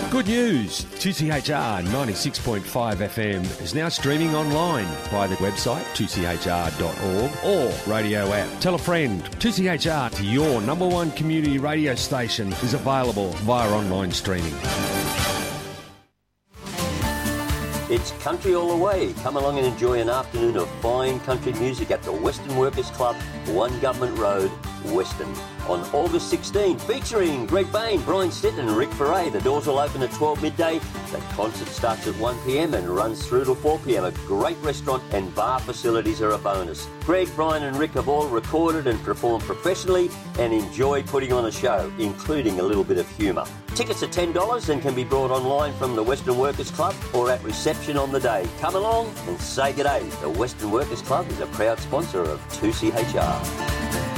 Good news! 2CHR 96.5 FM is now streaming online via the website 2chr.org or radio app. Tell a friend. 2CHR, to your number one community radio station, is available via online streaming. It's country all the way. Come along and enjoy an afternoon of fine country music at the Western Workers Club, 1 Government Road, Western. On August 16, featuring Greg Bain, Brian Stetton and Rick Ferre. The doors will open at 12 midday. The concert starts at 1 p.m. and runs through to 4 p.m. A great restaurant and bar facilities are a bonus. Greg, Brian and Rick have all recorded and performed professionally and enjoy putting on a show, including a little bit of humour. Tickets are $10 and can be brought online from the Western Workers Club or at reception on the day. Come along and say good day. The Western Workers Club is a proud sponsor of 2CHR.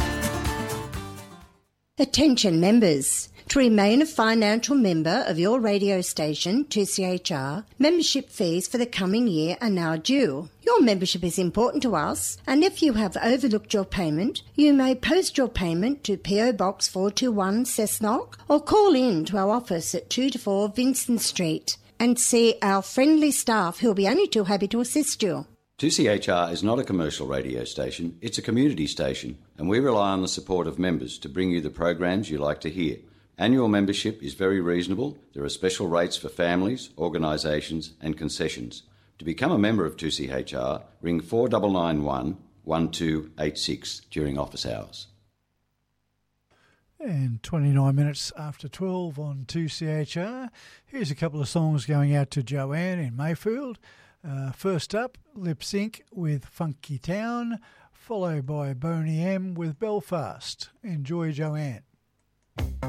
Attention members. To remain a financial member of your radio station, 2CHR, membership fees for the coming year are now due. Your membership is important to us, and if you have overlooked your payment, you may post your payment to PO Box 421 Cessnock or call in to our office at 2 to 4 Vincent Street and see our friendly staff who will be only too happy to assist you. 2CHR is not a commercial radio station, it's a community station, and we rely on the support of members to bring you the programs you like to hear. Annual membership is very reasonable. There are special rates for families, organisations and concessions. To become a member of 2CHR, ring 4991 1286 during office hours. And 29 minutes after 12 on 2CHR, here's a couple of songs going out to Joanne in Mayfield. First up, Lip Sync with Funky Town, followed by Boney M with Belfast. Enjoy, Joanne.